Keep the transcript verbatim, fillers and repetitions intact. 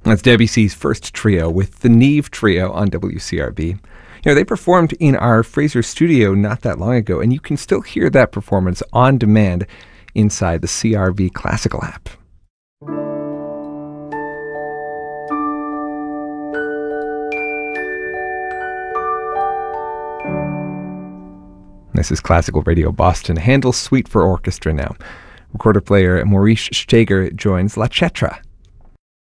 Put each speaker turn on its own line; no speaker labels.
That's Debussy's first trio with the Neve Trio on W C R B. You know, they performed in our Fraser studio not that long ago, and you can still hear that performance on demand inside the C R V Classical app. This is Classical Radio Boston. Handel's Suite for Orchestra now. Recorder player Maurice Steger joins La Cetra